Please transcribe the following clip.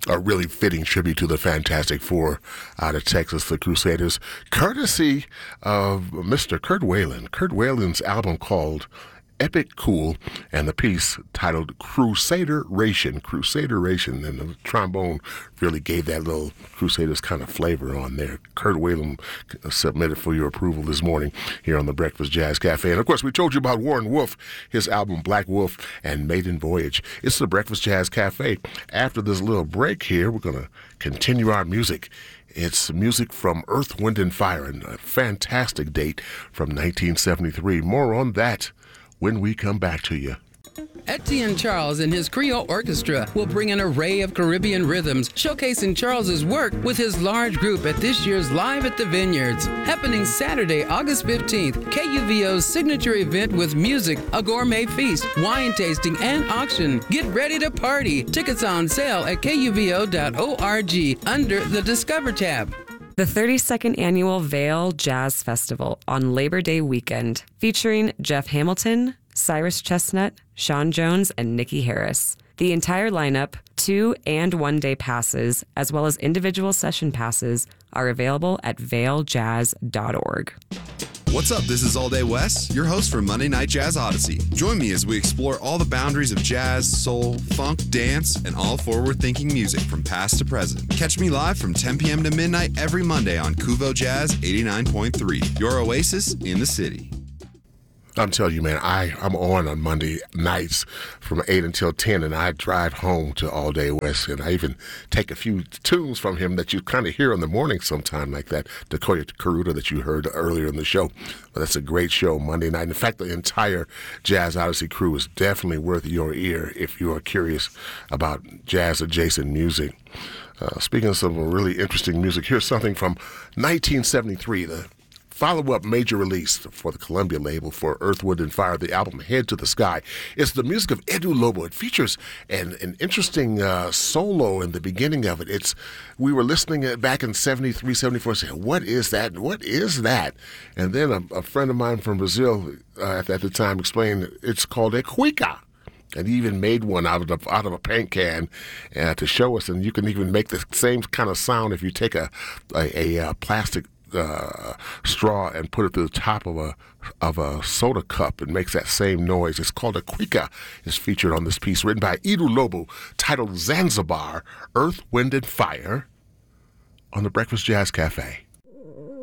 a really fitting tribute to the Fantastic Four out of Texas, the Crusaders, courtesy of Mr. Kurt Whalen. Kurt Whalen's album called Epic Cool, and the piece titled Crusaderation. Crusaderation, and the trombone really gave that little Crusaders kind of flavor on there. Kurt Whalen submitted for your approval this morning here on the Breakfast Jazz Cafe. And of course, we told you about Warren Wolf, his album Black Wolf and Maiden Voyage. It's the Breakfast Jazz Cafe. After this little break here, we're going to continue our music. It's music from Earth, Wind, and Fire, and a fantastic date from 1973. More on that when we come back to you. Etienne Charles and his Creole Orchestra will bring an array of Caribbean rhythms, showcasing Charles's work with his large group at this year's Live at the Vineyards, happening Saturday, August 15th. KUVO's signature event with music, a gourmet feast, wine tasting, and auction. Get ready to party. Tickets on sale at kuvo.org under the Discover tab. The 32nd Annual Vail Jazz Festival on Labor Day weekend, featuring Jeff Hamilton, Cyrus Chestnut, Sean Jones, and Nikki Harris. The entire lineup, 2- and 1-day passes, as well as individual session passes, are available at vailjazz.org. What's up? This is All Day Wes, your host for Monday Night Jazz Odyssey. Join me as we explore all the boundaries of jazz, soul, funk, dance, and all forward-thinking music from past to present. Catch me live from 10 p.m. to midnight every Monday on Kuvo Jazz 89.3, your oasis in the city. I'm telling you, man, I'm on Monday nights from 8 until 10, and I drive home to All Day West, and I even take a few tunes from him that you kind of hear in the morning sometime, like that Decoya Karuta that you heard earlier in the show. But that's a great show Monday night. In fact, the entire Jazz Odyssey crew is definitely worth your ear if you are curious about jazz-adjacent music. Speaking of some really interesting music, here's something from 1973, the follow-up major release for the Columbia label for Earth, Wind, and Fire, the album Head to the Sky. It's the music of Edu Lobo. It features an interesting solo in the beginning of it. We were listening back in 73, 74, saying, what is that? What is that? And then a friend of mine from Brazil at the time explained it's called a cuica. And he even made one out of a paint can to show us. And you can even make the same kind of sound if you take a plastic straw and put it to the top of a soda cup. It makes that same noise. It's called a cuica. It's featured on this piece written by Edu Lobo titled Zanzibar, Earth, Wind, and Fire on the Breakfast Jazz Cafe.